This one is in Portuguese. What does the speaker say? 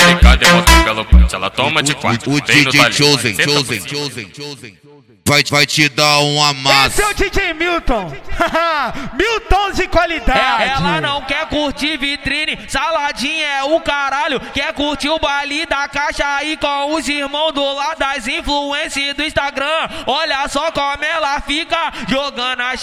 delicada e bota pelo punch. Ela toma de quatro. O DJ Chosen vai te dar um amasso. Esse é o DJ Milton. Milton de qualidade. Ela não quer curtir vitrine, saladinha é o caralho. Quer curtir o baile da caixa aí com os irmãos do lado das influências do Instagram. Olha só como ela fica jogando a